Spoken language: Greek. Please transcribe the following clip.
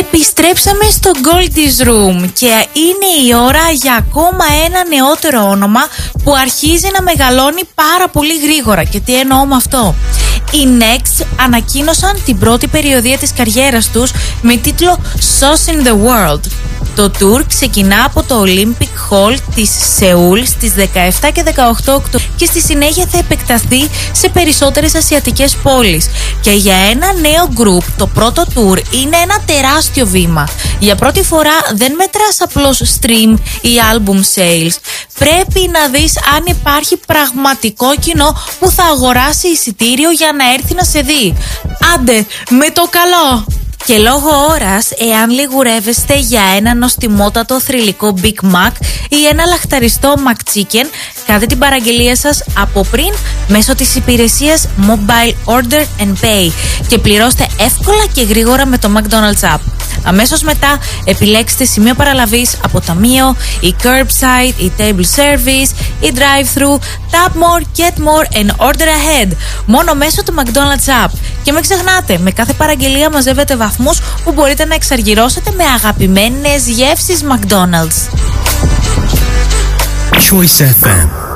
Επιστρέψαμε στο Goldie's Room και είναι η ώρα για ακόμα ένα νεότερο όνομα που αρχίζει να μεγαλώνει πάρα πολύ γρήγορα. Και τι εννοώ με αυτό? Οι Next ανακοίνωσαν την πρώτη περιοδεία της καριέρας τους με τίτλο Sauce in the World. Το tour ξεκινά από το Olympic Hall της Σεούλ στις 17 και 18 Οκτωβρίου και στη συνέχεια θα επεκταθεί σε περισσότερες ασιατικές πόλεις. Και για ένα νέο group το πρώτο tour είναι ένα τεράστιο βήμα. Για πρώτη φορά δεν μετράς απλώς stream ή album sales. Πρέπει να δεις αν υπάρχει πραγματικό κοινό που θα αγοράσει εισιτήριο για να έρθει να σε δει. Άντε, με το καλό! Και λόγω ώρας, εάν λιγουρεύεστε για ένα νοστιμότατο θρυλικό Big Mac ή ένα λαχταριστό McChicken, κάντε την παραγγελία σας από πριν μέσω της υπηρεσίας Mobile Order and Pay και πληρώστε εύκολα και γρήγορα με το McDonald's App. Αμέσως μετά επιλέξτε σημείο παραλαβής από ταμείο ή curbside ή table service ή drive-thru. Tap more, get more and order ahead. Μόνο μέσω του McDonald's App. Και μην ξεχνάτε, με κάθε παραγγελία μαζεύετε βαθμούς που μπορείτε να εξαργυρώσετε με αγαπημένες γεύσεις McDonald's. Choice FM.